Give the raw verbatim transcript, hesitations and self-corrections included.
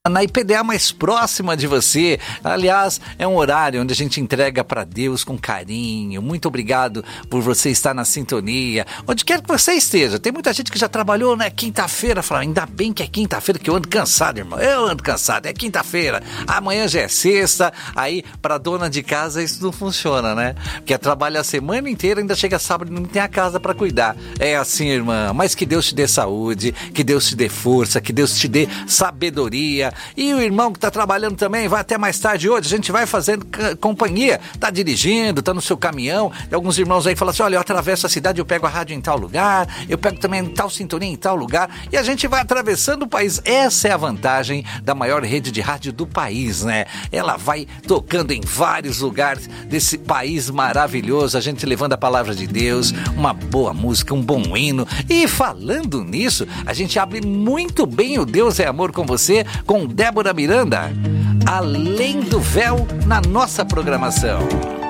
Na I P D A mais próxima de você. Aliás, é um horário onde a gente entrega para Deus com carinho. Muito obrigado por você estar na sintonia, onde quer que você esteja. Tem muita gente que já trabalhou na quinta-feira, fala, ainda bem que é quinta-feira, que eu ando cansado, irmão. Eu ando cansado, é quinta-feira. Amanhã já é sexta. Aí, para dona de casa, isso não funciona, né? Porque trabalha a semana inteira, ainda chega sábado e não tem a casa para cuidar. É assim, irmã. Mas que Deus te dê saúde, que Deus te dê força, que Deus te dê sabedoria. E o irmão que está trabalhando também vai até mais tarde hoje, a gente vai fazendo c- companhia, tá dirigindo, tá no seu caminhão, e alguns irmãos aí falam assim, olha, eu atravesso a cidade, eu pego a rádio em tal lugar, eu pego também tal sintonia em tal lugar, e a gente vai atravessando o país. Essa é a vantagem da maior rede de rádio do país, né? Ela vai tocando em vários lugares desse país maravilhoso, a gente levando a palavra de Deus, uma boa música, um bom hino. E falando nisso, a gente abre muito bem o Deus é Amor com você, com Débora Miranda, Além do Véu, na nossa programação.